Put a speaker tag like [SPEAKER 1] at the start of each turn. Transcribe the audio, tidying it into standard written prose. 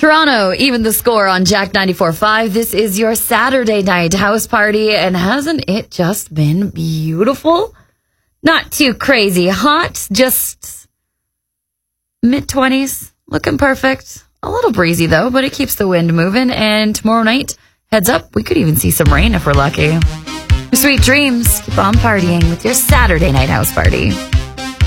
[SPEAKER 1] Toronto, even the score on Jack 94.5. This is your Saturday night house party, and hasn't it just been beautiful? Not too crazy hot, just mid-20s, looking perfect. A little breezy, though, but it keeps the wind moving, and tomorrow night, heads up, we could even see some rain if we're lucky. Sweet dreams. Keep on partying with your Saturday night house party.